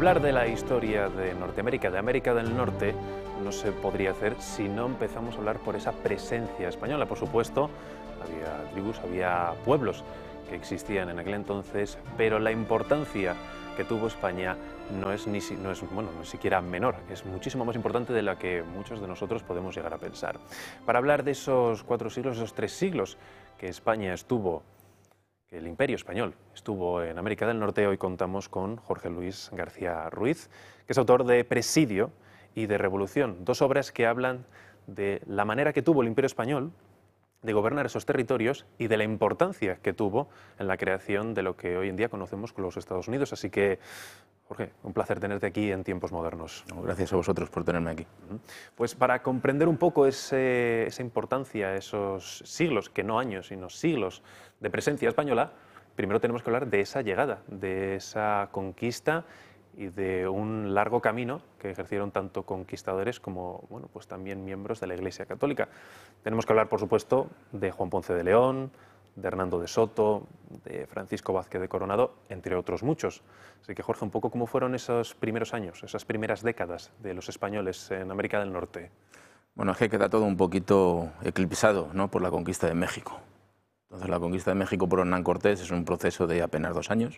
Hablar de la historia de Norteamérica, de América del Norte, no se podría hacer si no empezamos a hablar por esa presencia española. Por supuesto, había tribus, había pueblos que existían en aquel entonces, pero la importancia que tuvo España no es siquiera menor, es muchísimo más importante de la que muchos de nosotros podemos llegar a pensar. Para hablar de esos 4 siglos, esos 3 siglos que España estuvo, que el Imperio Español estuvo en América del Norte, hoy contamos con Jorge Luis García Ruiz, que es autor de Presidio y de Revolución, 2 obras que hablan de la manera que tuvo el Imperio Español de gobernar esos territorios y de la importancia que tuvo en la creación de lo que hoy en día conocemos como los Estados Unidos. Así que, Jorge, un placer tenerte aquí en tiempos modernos. Gracias a vosotros por tenerme aquí. Pues para comprender un poco esa importancia, esos siglos, que no años, sino siglos de presencia española, primero tenemos que hablar de esa llegada, de esa conquista y de un largo camino que ejercieron tanto conquistadores como pues también miembros de la Iglesia Católica. Tenemos que hablar, por supuesto, de Juan Ponce de León, de Hernando de Soto, de Francisco Vázquez de Coronado, entre otros muchos. Así que, Jorge, un poco cómo fueron esos primeros años, esas primeras décadas de los españoles en América del Norte. Bueno, es que queda todo un poquito eclipsado, ¿no?, por la conquista de México. Entonces, la conquista de México por Hernán Cortés es un proceso de apenas 2 años.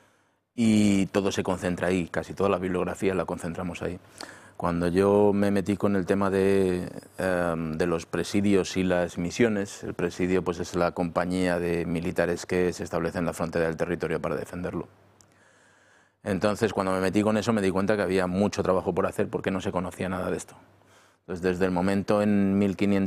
Y todo se concentra ahí, casi toda la bibliografía la concentramos ahí. Cuando yo me metí con el tema de los presidios y las misiones, el presidio pues es la compañía de militares que se establece en la frontera del territorio para defenderlo. Entonces, cuando me metí con eso, me di cuenta que había mucho trabajo por hacer porque no se conocía nada de esto. Entonces, desde el momento en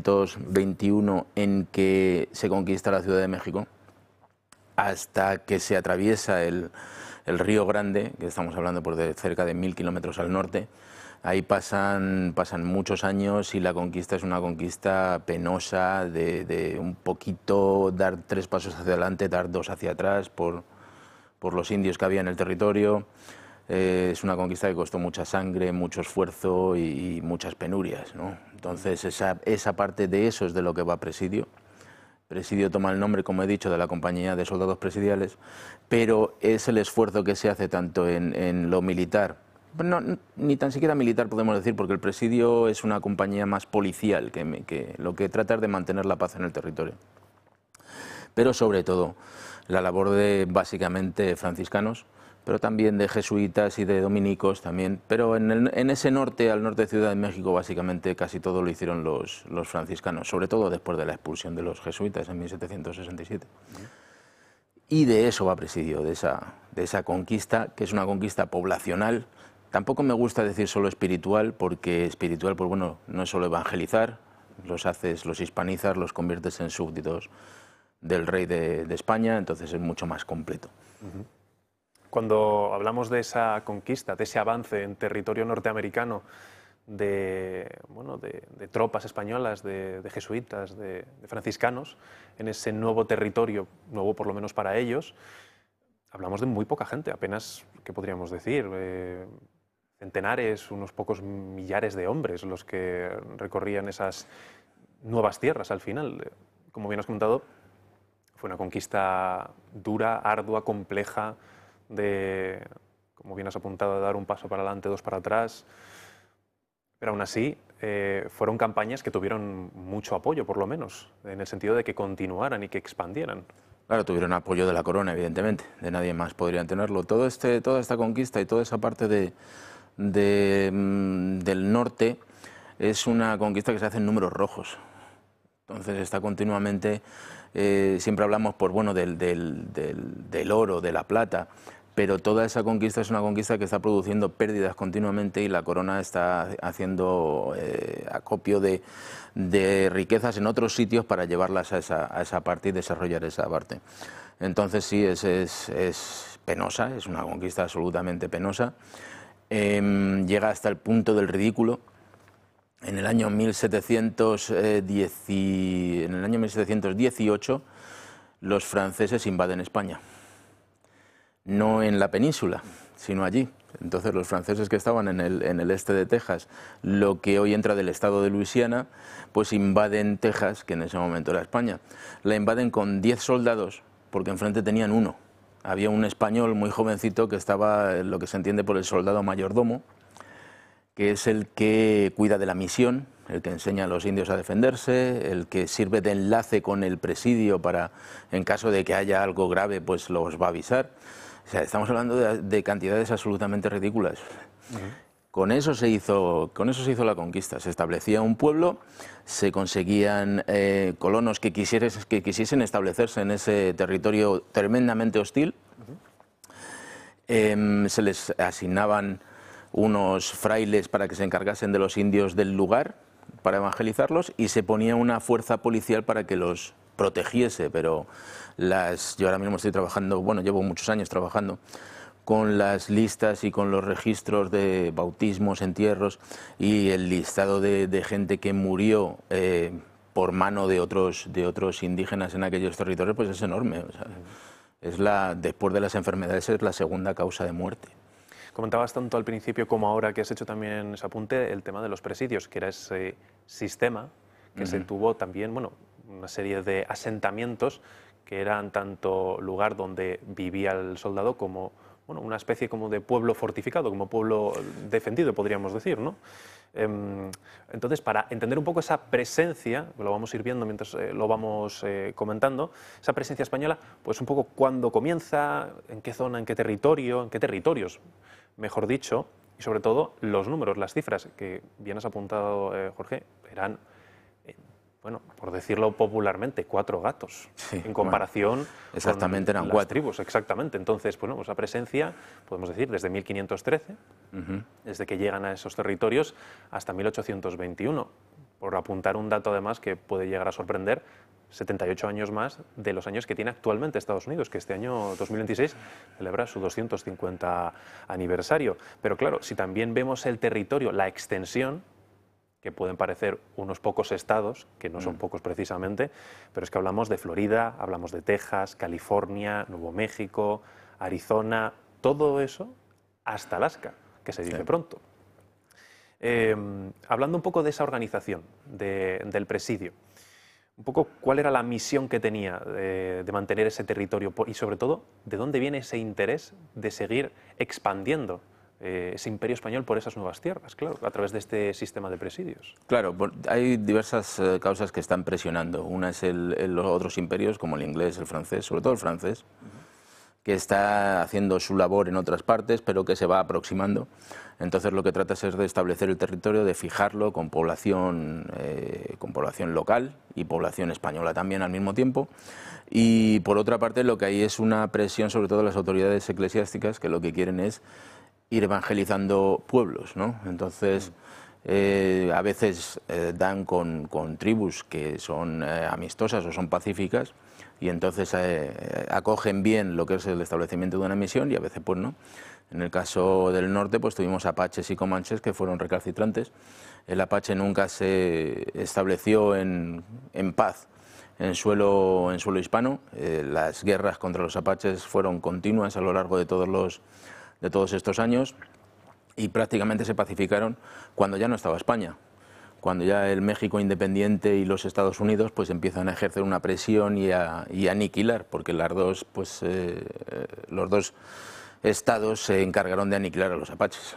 1521 en que se conquista la Ciudad de México, hasta que se atraviesa el Río Grande, que estamos hablando pues, de cerca de 1000 kilómetros al norte, ahí pasan muchos años y la conquista es una conquista penosa, de un poquito dar 3 pasos hacia adelante, dar 2 hacia atrás por los indios que había en el territorio. Es una conquista que costó mucha sangre, mucho esfuerzo y muchas penurias, ¿no? Entonces esa parte de eso es de lo que va Presidio. Presidio toma el nombre, como he dicho, de la compañía de soldados presidiales, pero es el esfuerzo que se hace tanto en lo militar, no, ni tan siquiera militar podemos decir, porque el Presidio es una compañía más policial, que lo que trata es de mantener la paz en el territorio. Pero sobre todo, la labor de básicamente franciscanos, pero también de jesuitas y de dominicos también, pero en ese norte, al norte de Ciudad de México, básicamente casi todo lo hicieron los franciscanos, sobre todo después de la expulsión de los jesuitas en 1767. Y de eso va Presidio, de esa conquista, que es una conquista poblacional. Tampoco me gusta decir solo espiritual, porque espiritual, pues bueno, no es solo evangelizar, los hispanizas, los conviertes en súbditos del rey de España, entonces es mucho más completo. Cuando hablamos de esa conquista, de ese avance en territorio norteamericano de tropas españolas, de jesuitas, de franciscanos, en ese nuevo territorio, nuevo por lo menos para ellos, hablamos de muy poca gente, apenas, ¿qué podríamos decir? Centenares, unos pocos millares de hombres los que recorrían esas nuevas tierras al final. Como bien has comentado, fue una conquista dura, ardua, compleja, como bien has apuntado, de dar un paso para adelante, 2 para atrás, pero aún así fueron campañas que tuvieron mucho apoyo, por lo menos, en el sentido de que continuaran y que expandieran. Claro, tuvieron apoyo de la corona, evidentemente, de nadie más podrían tenerlo. Toda esta conquista y toda esa parte del norte es una conquista que se hace en números rojos. Entonces está continuamente, siempre hablamos del oro, de la plata, pero toda esa conquista es una conquista que está produciendo pérdidas continuamente y la corona está haciendo acopio de riquezas en otros sitios para llevarlas a esa parte y desarrollar esa parte. Entonces sí, es penosa, es una conquista absolutamente penosa. Llega hasta el punto del ridículo. En el año 1718 los franceses invaden España. No en la península, sino allí. Entonces los franceses que estaban en el este de Texas, lo que hoy entra del estado de Luisiana, pues invaden Texas, que en ese momento era España. La invaden con 10 soldados, porque enfrente tenían 1. había un español muy jovencito que estaba en lo que se entiende por el soldado mayordomo, que es el que cuida de la misión, el que enseña a los indios a defenderse, el que sirve de enlace con el presidio para, en caso de que haya algo grave, pues los va a avisar. O sea, estamos hablando de cantidades absolutamente ridículas. Con eso se hizo la conquista. Se establecía un pueblo, se conseguían colonos que quisiesen establecerse en ese territorio tremendamente hostil. Se les asignaban unos frailes para que se encargasen de los indios del lugar, para evangelizarlos, y se ponía una fuerza policial para que los protegiese. Pero yo ahora mismo estoy trabajando, bueno, llevo muchos años trabajando con las listas y con los registros de bautismos, entierros y el listado de gente que murió por mano de otros indígenas en aquellos territorios, pues es enorme. O sea, después de las enfermedades es la segunda causa de muerte. Comentabas tanto al principio como ahora que has hecho también ese apunte, el tema de los presidios, que era ese sistema que se tuvo también, bueno, una serie de asentamientos que eran tanto lugar donde vivía el soldado como, bueno, una especie como de pueblo fortificado, como pueblo defendido, podríamos decir, ¿no? Entonces, para entender un poco esa presencia, lo vamos a ir viendo mientras lo vamos comentando, esa presencia española, pues un poco cuándo comienza, en qué zona, en qué territorios, mejor dicho, y sobre todo los números, las cifras que bien has apuntado, Jorge, eran, bueno, por decirlo popularmente, 4 gatos, sí, en comparación, bueno, exactamente, con eran las 4 tribus. Exactamente. Entonces, bueno, esa presencia, podemos decir, desde 1513, desde que llegan a esos territorios, hasta 1821. Por apuntar un dato, además, que puede llegar a sorprender, 78 años más de los años que tiene actualmente Estados Unidos, que este año 2026 celebra su 250 aniversario. Pero claro, si también vemos el territorio, la extensión, que pueden parecer unos pocos estados, que no son pocos precisamente, pero es que hablamos de Florida, hablamos de Texas, California, Nuevo México, Arizona, todo eso hasta Alaska, que se dice pronto. Hablando un poco de esa organización, del presidio, un poco cuál era la misión que tenía de mantener ese territorio y sobre todo, ¿de dónde viene ese interés de seguir expandiendo ese imperio español por esas nuevas tierras, claro, a través de este sistema de presidios? Claro, hay diversas causas que están presionando. Una es los otros imperios, como el inglés, el francés, sobre todo el francés, que está haciendo su labor en otras partes, pero que se va aproximando. Entonces lo que trata es de establecer el territorio, de fijarlo con población local y población española también al mismo tiempo. Y por otra parte lo que hay es una presión sobre todo de las autoridades eclesiásticas, que lo que quieren es ir evangelizando pueblos, ¿no? Entonces, a veces dan con tribus que son amistosas o son pacíficas, y entonces acogen bien lo que es el establecimiento de una misión, y a veces pues no. En el caso del norte pues tuvimos apaches y comanches que fueron recalcitrantes. El apache nunca se estableció en paz en suelo hispano. Las guerras contra los apaches fueron continuas a lo largo de todos estos años, y prácticamente se pacificaron cuando ya no estaba España, cuando ya el México independiente y los Estados Unidos pues empiezan a ejercer una presión y a aniquilar, porque los dos estados se encargaron de aniquilar a los apaches.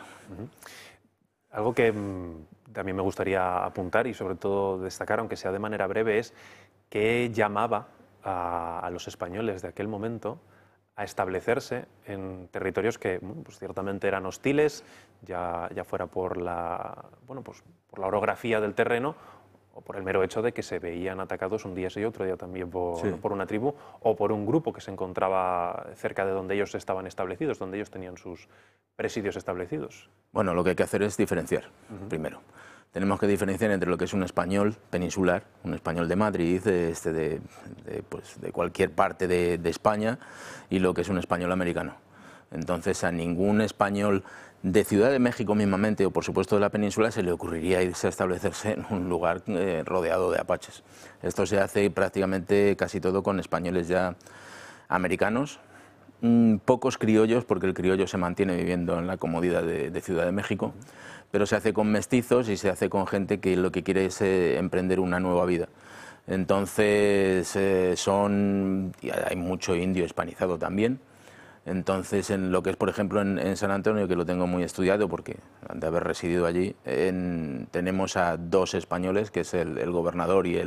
Algo que también me gustaría apuntar y sobre todo destacar, aunque sea de manera breve, es que llamaba a los españoles de aquel momento a establecerse en territorios que pues ciertamente eran hostiles, ya fuera por la orografía del terreno o por el mero hecho de que se veían atacados un día sí y otro día también por una tribu o por un grupo que se encontraba cerca de donde ellos estaban establecidos, donde ellos tenían sus presidios establecidos. Bueno, lo que hay que hacer es diferenciar, primero. Tenemos que diferenciar entre lo que es un español peninsular, un español de Madrid, de cualquier parte de España, y lo que es un español americano. Entonces a ningún español de Ciudad de México mismamente, o por supuesto de la península, se le ocurriría irse a establecerse en un lugar rodeado de apaches. Esto se hace prácticamente casi todo con españoles ya americanos, pocos criollos, porque el criollo se mantiene viviendo en la comodidad de Ciudad de México, pero se hace con mestizos y se hace con gente que lo que quiere es emprender una nueva vida. Entonces hay mucho indio hispanizado también, Entonces, en lo que es, por ejemplo, en San Antonio, que lo tengo muy estudiado porque de haber residido allí, tenemos a 2 españoles, que es el gobernador y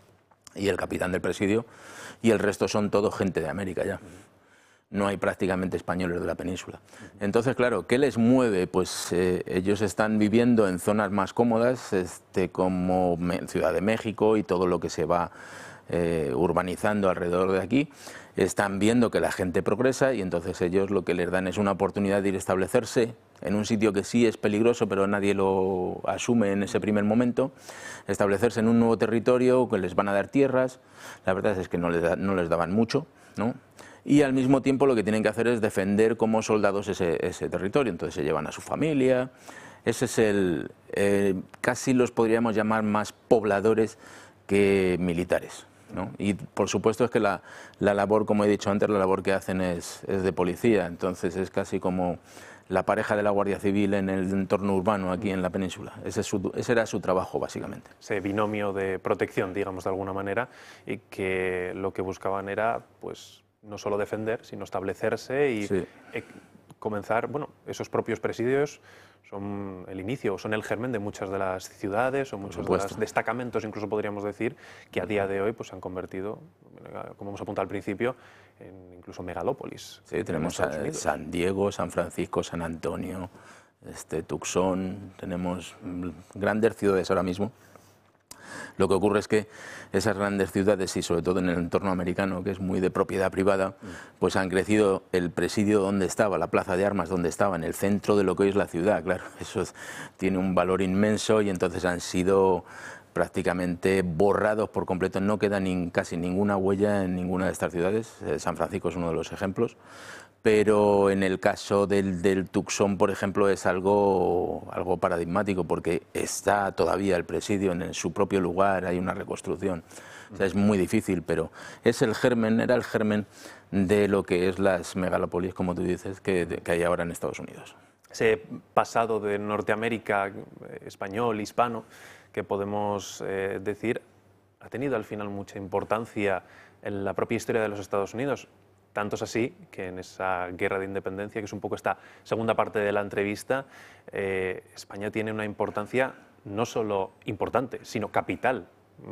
el capitán del presidio, y el resto son todo gente de América ya. No hay prácticamente españoles de la península. Entonces, claro, ¿qué les mueve? Pues ellos están viviendo en zonas más cómodas, como Ciudad de México y todo lo que se va urbanizando alrededor de aquí. Están viendo que la gente progresa y entonces ellos lo que les dan es una oportunidad de ir a establecerse en un sitio que sí es peligroso, pero nadie lo asume en ese primer momento, establecerse en un nuevo territorio, que les van a dar tierras. La verdad es que no les daban mucho, ¿no? Y al mismo tiempo lo que tienen que hacer es defender como soldados ese territorio. Entonces se llevan a su familia. Ese es casi los podríamos llamar más pobladores que militares, ¿no? Y por supuesto es que la labor, como he dicho antes, la labor que hacen es de policía. Entonces es casi como la pareja de la Guardia Civil en el entorno urbano aquí en la península. Ese era su trabajo, básicamente. Ese binomio de protección, digamos, de alguna manera, y que lo que buscaban era, pues, no solo defender, sino establecerse y sí, comenzar, bueno, esos propios presidios son el inicio, son el germen de muchas de las ciudades o muchos de los destacamentos, incluso podríamos decir, que a día de hoy pues, se han convertido, como hemos apuntado al principio, en incluso megalópolis. Sí, tenemos San Diego, San Francisco, San Antonio, Tucson, tenemos grandes ciudades ahora mismo. Lo que ocurre es que esas grandes ciudades, y sobre todo en el entorno americano, que es muy de propiedad privada, pues han crecido. El presidio donde estaba, la plaza de armas donde estaba, en el centro de lo que hoy es la ciudad, claro, eso tiene un valor inmenso y entonces han sido prácticamente borrados por completo. No queda casi ninguna huella en ninguna de estas ciudades. San Francisco es uno de los ejemplos. Pero en el caso del Tucson, por ejemplo, es algo paradigmático porque está todavía el presidio en su propio lugar, hay una reconstrucción. O sea, es muy difícil, pero es era el germen de lo que es las megalópolis, como tú dices, que hay ahora en Estados Unidos. Ese pasado de Norteamérica, español, hispano, que podemos decir, ha tenido al final mucha importancia en la propia historia de los Estados Unidos. Tanto es así que en esa guerra de independencia, que es un poco esta segunda parte de la entrevista, España tiene una importancia no solo importante, sino capital.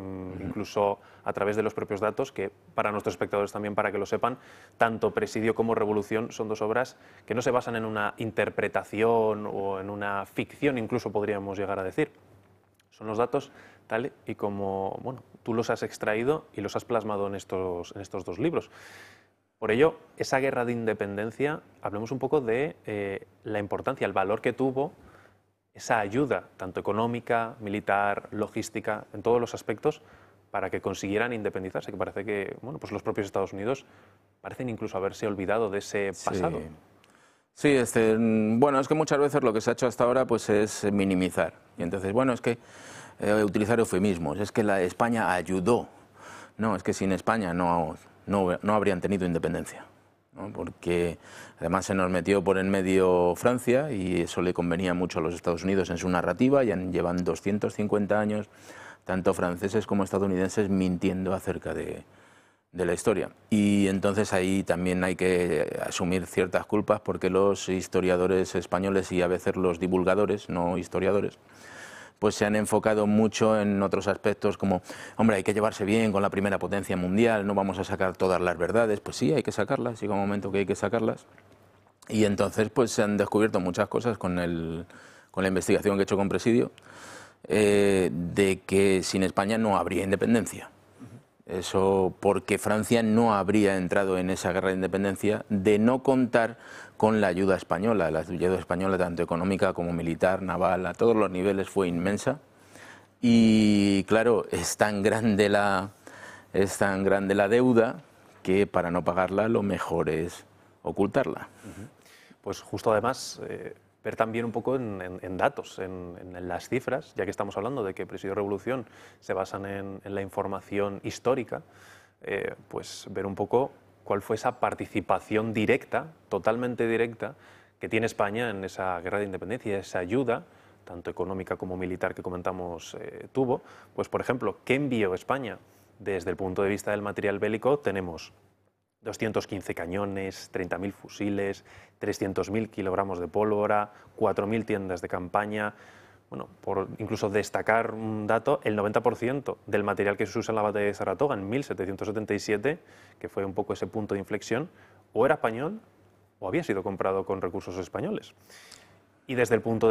Incluso a través de los propios datos, que para nuestros espectadores también, para que lo sepan, tanto Presidio como Revolución son 2 obras que no se basan en una interpretación o en una ficción, incluso podríamos llegar a decir. Son los datos tal y como bueno, tú los has extraído y los has plasmado en estos 2 libros. Por ello, esa guerra de independencia, hablemos un poco de la importancia, el valor que tuvo esa ayuda, tanto económica, militar, logística, en todos los aspectos, para que consiguieran independizarse, que parece que bueno, pues los propios Estados Unidos parecen incluso haberse olvidado de ese pasado. Sí, bueno, es que muchas veces lo que se ha hecho hasta ahora pues, es minimizar. Y entonces, bueno, es que utilizar eufemismos, es que España ayudó. No, es que sin España no habrían tenido independencia, ¿no? Porque además se nos metió por en medio Francia y eso le convenía mucho a los Estados Unidos en su narrativa. Llevan 250 años, tanto franceses como estadounidenses, mintiendo acerca de la historia. Y entonces ahí también hay que asumir ciertas culpas porque los historiadores españoles y a veces los divulgadores, no historiadores, pues se han enfocado mucho en otros aspectos como, hombre, hay que llevarse bien con la primera potencia mundial, no vamos a sacar todas las verdades. Pues sí, hay que sacarlas, llega un momento que hay que sacarlas. Y entonces pues se han descubierto muchas cosas con la investigación que he hecho con Presidio, de que sin España no habría independencia. Eso porque Francia no habría entrado en esa guerra de independencia de no contar con la ayuda española. La ayuda española, tanto económica como militar, naval, a todos los niveles, fue inmensa. Y claro, es tan grande la deuda que para no pagarla lo mejor es ocultarla. Pues justo además, ver también un poco en datos, en las cifras, ya que estamos hablando de que Presidio Revolución se basan en la información histórica, pues ver un poco cuál fue esa participación directa, totalmente directa, que tiene España en esa guerra de independencia, esa ayuda, tanto económica como militar que comentamos tuvo. Pues, por ejemplo, ¿qué envió España? Desde el punto de vista del material bélico tenemos 215 cañones, 30.000 fusiles, 300.000 kilogramos de pólvora, 4.000 tiendas de campaña. Bueno, por incluso destacar un dato, el 90% del material que se usa en la batalla de Saratoga en 1777, que fue un poco ese punto de inflexión, o era español o había sido comprado con recursos españoles. Y desde el punto de